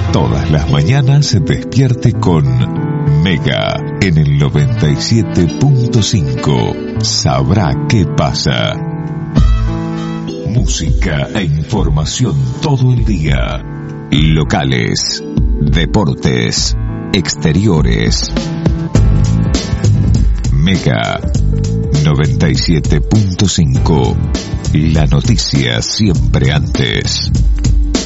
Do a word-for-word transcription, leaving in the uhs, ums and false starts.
Todas las mañanas se despierte con Mega en el noventa y siete punto cinco. Sabrá qué pasa. Música e información todo el día. Locales, deportes, exteriores. Mega noventa y siete punto cinco. La noticia siempre antes.